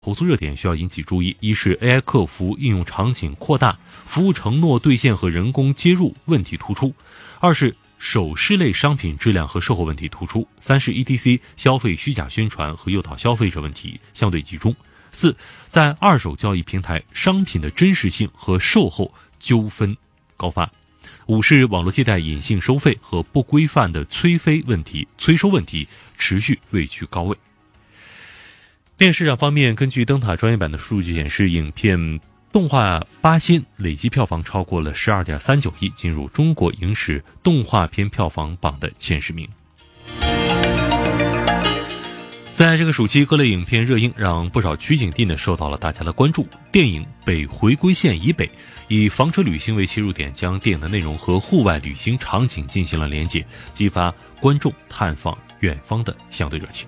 投诉热点需要引起注意，一是 AI 客服应用场景扩大，服务承诺兑现和人工接入问题突出；二是首饰类商品质量和售后问题突出；三是 ETC 消费虚假宣传和诱导消费者问题相对集中；四，在二手交易平台商品的真实性和售后纠纷高发；五是网络借贷隐性收费和不规范的催收问题持续位居高位。电影市场方面，根据灯塔专业版的数据显示，影片动画《八仙》累计票房超过了 12.39 亿，进入中国影史动画片票房榜的前10名。在这个暑期，各类影片热映，让不少取景地受到了大家的关注。电影《北回归线以北》以房车旅行为切入点，将电影的内容和户外旅行场景进行了连结，激发观众探访远方的相对热情。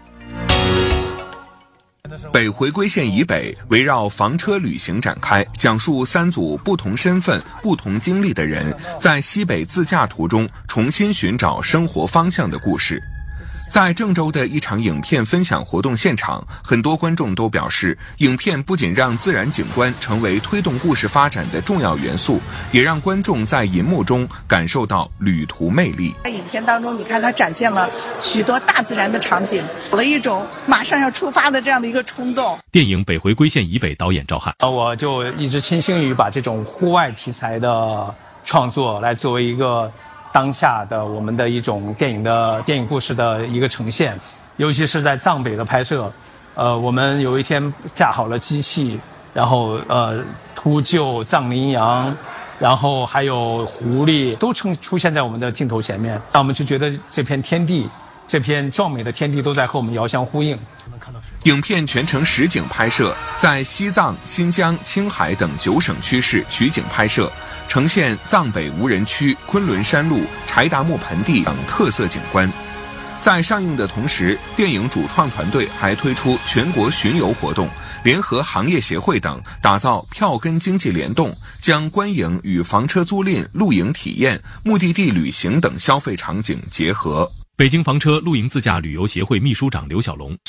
北回归线以北围绕房车旅行展开，讲述3组不同身份、不同经历的人在西北自驾途中重新寻找生活方向的故事。在郑州的一场影片分享活动现场，很多观众都表示，影片不仅让自然景观成为推动故事发展的重要元素，也让观众在银幕中感受到旅途魅力。 在影片当中，你看它展现了许多大自然的场景，有了一种马上要出发的这样的一个冲动。 电影《北回归线以北》导演赵翰， 我就一直倾心于把这种户外题材的创作来作为一个当下的我们的一种电影故事的一个呈现，尤其是在藏北的拍摄，我们有一天架好了机器，然后秃鹫、藏羚羊，然后还有狐狸都出现在我们的镜头前面，那我们就觉得这片天地，这片壮美的天地都在和我们遥相呼应。 影片全程实景拍摄，在西藏、新疆、青海等9省区市取景拍摄，呈现藏北无人区、昆仑山路、柴达木盆地等特色景观。在上映的同时，电影主创团队还推出全国巡游活动，联合行业协会等，打造票根经济联动，将观影与房车租赁、露营体验、目的地旅行等消费场景结合。 北京房车露营自驾旅游协会秘书长刘小龙，